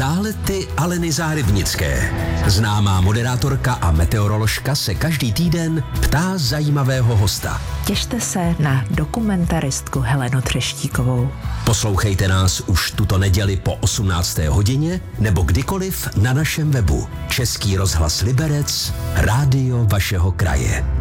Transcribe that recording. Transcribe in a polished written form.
Záhledy Aleny Zárybnické. Známá moderátorka a meteoroložka se každý týden ptá zajímavého hosta. Těšte se na dokumentaristku Helenu Třeštíkovou. Poslouchejte nás už tuto neděli po 18. hodině nebo kdykoliv na našem webu. Český rozhlas Liberec, rádio vašeho kraje.